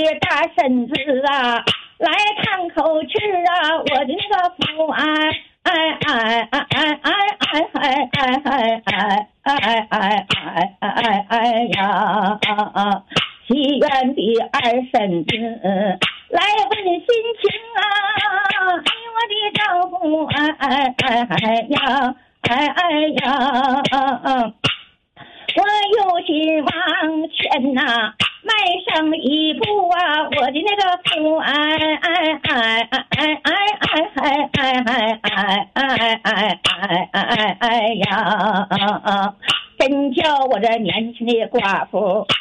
大身子啊，来堂口去啊，我的那个父爱呀，西园的二婶子来问心情啊，我的丈夫我有心往前呐，迈上一步啊，我的那个父呀，真叫我这年轻的寡妇